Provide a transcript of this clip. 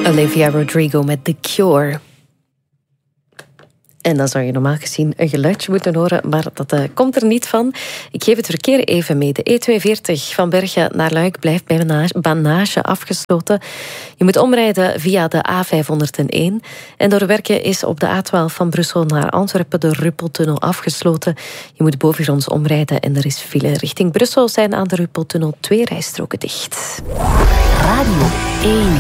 Olivia Rodrigo met The Cure. En dan zou je normaal gezien een geluidje moeten horen, maar dat komt er niet van. Ik geef het verkeer even mee. De E42 van Bergen naar Luik blijft bij Banage afgesloten. Je moet omrijden via de A501. En door werken is op de A12 van Brussel naar Antwerpen de Ruppeltunnel afgesloten. Je moet bovengronds omrijden en er is file. Richting Brussel zijn aan de Ruppeltunnel 2 rijstroken dicht. Radio 1.